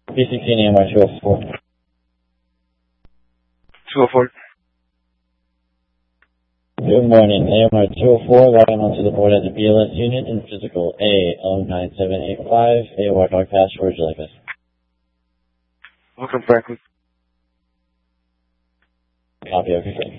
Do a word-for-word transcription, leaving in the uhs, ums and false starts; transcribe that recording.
B sixteen A M R two oh four. two oh four. Good morning, A M R two oh four, logging onto the board as a B L S unit in physical A zero nine seven eight five, A O R Dark Pass, where would you like us? Welcome, Franklin. Copy, okay.